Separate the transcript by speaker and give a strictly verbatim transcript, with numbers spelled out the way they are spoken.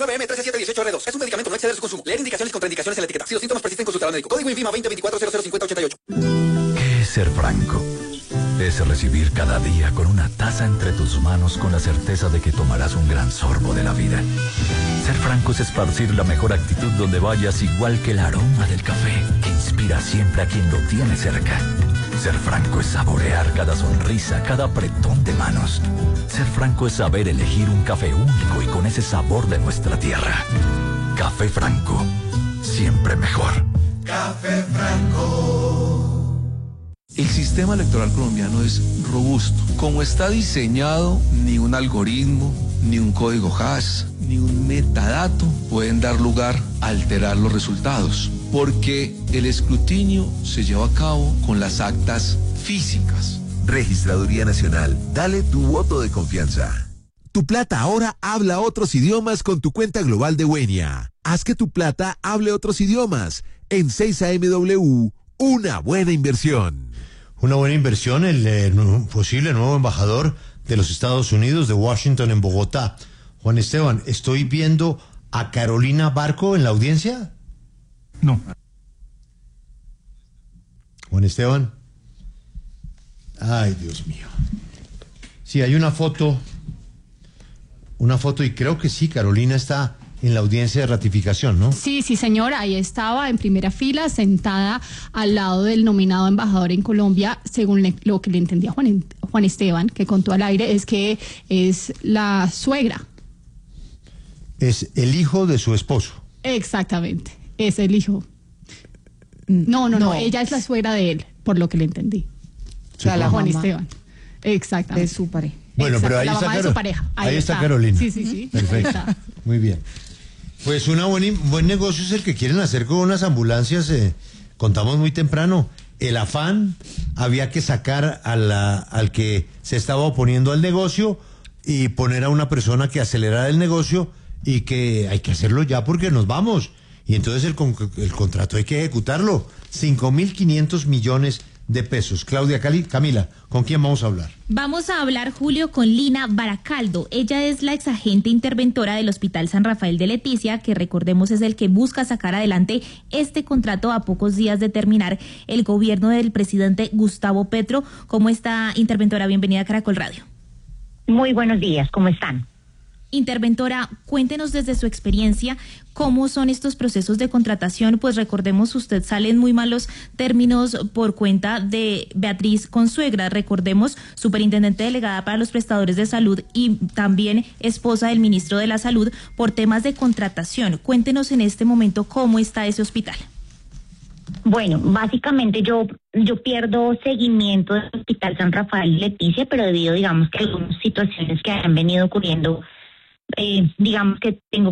Speaker 1: veintinueve M trece siete dieciocho R dos. Es un medicamento, no exceder su consumo. Leer indicaciones y contraindicaciones en la etiqueta. Si los síntomas persisten, consultar al médico. Código INVIMA veinte veinticuatro cero cero cincuenta ochenta y ocho.
Speaker 2: ¿Qué es ser franco? Es recibir cada día con una taza entre tus manos con la certeza de que tomarás un gran sorbo de la vida. Ser franco es esparcir la mejor actitud donde vayas, igual que el aroma del café que inspira siempre a quien lo tiene cerca. Ser franco es saborear cada sonrisa, cada apretón de manos. Ser franco es saber elegir un café único y con ese sabor de nuestra tierra. Café Franco, siempre mejor.
Speaker 3: Café Franco.
Speaker 4: El sistema electoral colombiano es robusto. Como está diseñado, ni un algoritmo, ni un código hash, ni un metadato pueden dar lugar a alterar los resultados, porque el escrutinio se lleva a cabo con las actas físicas.
Speaker 3: Registraduría Nacional, dale tu voto de confianza.
Speaker 5: Tu Plata ahora habla otros idiomas con tu cuenta global de Wenia. Haz que tu Plata hable otros idiomas. En seis A M W, una buena inversión.
Speaker 6: Una buena inversión, el eh, posible nuevo embajador de los Estados Unidos, de Washington en Bogotá. Juan Esteban, ¿estoy viendo a Carolina Barco en la audiencia?
Speaker 7: No.
Speaker 6: Juan Esteban. Ay, Dios mío. Sí, hay una foto, una foto y creo que sí, Carolina está en la audiencia de ratificación, ¿no?
Speaker 8: Sí, sí, señora, ahí estaba en primera fila, sentada al lado del nominado embajador en Colombia, según le, lo que le entendía Juan, Juan Esteban, que contó al aire, es que es la suegra.
Speaker 6: Es el hijo de su esposo.
Speaker 8: Exactamente, es el hijo. No, no, no, no, ella es la suegra de él, por lo que le entendí.
Speaker 9: O sea, la
Speaker 8: Juan
Speaker 9: mamá
Speaker 8: Esteban. Exactamente.
Speaker 9: De su pareja.
Speaker 6: Bueno,
Speaker 8: Exacto,
Speaker 6: pero ahí
Speaker 8: la
Speaker 6: está,
Speaker 8: mamá de
Speaker 6: Caro-
Speaker 8: su pareja. Ahí,
Speaker 6: ahí está
Speaker 8: está
Speaker 6: Carolina.
Speaker 8: Sí, sí, sí.
Speaker 6: Perfecto. Muy bien. Pues un buen negocio es el que quieren hacer con unas ambulancias. Eh, contamos muy temprano. El afán, había que sacar a la, al que se estaba oponiendo al negocio y poner a una persona que acelerara el negocio y que hay que hacerlo ya porque nos vamos. Y entonces el, con, el contrato hay que ejecutarlo. cinco mil quinientos millones de pesos. Claudia, Cali, Camila, ¿con quién vamos a hablar?
Speaker 10: Vamos a hablar, Julio, con Lina Baracaldo. Ella es la exagente interventora del Hospital San Rafael de Leticia, que recordemos es el que busca sacar adelante este contrato a pocos días de terminar el gobierno del presidente Gustavo Petro. ¿Cómo está, interventora? Bienvenida a Caracol Radio.
Speaker 11: Muy buenos días, ¿cómo están?
Speaker 10: Interventora, cuéntenos desde su experiencia cómo son estos procesos de contratación. Pues recordemos, usted sale en muy malos términos por cuenta de Beatriz Consuegra, recordemos, superintendente delegada para los prestadores de salud y también esposa del ministro de la Salud, por temas de contratación. Cuéntenos en este momento cómo está ese hospital.
Speaker 11: Bueno, básicamente yo yo pierdo seguimiento del Hospital San Rafael Leticia, pero debido, digamos, que a algunas situaciones que han venido ocurriendo, eh, digamos que tengo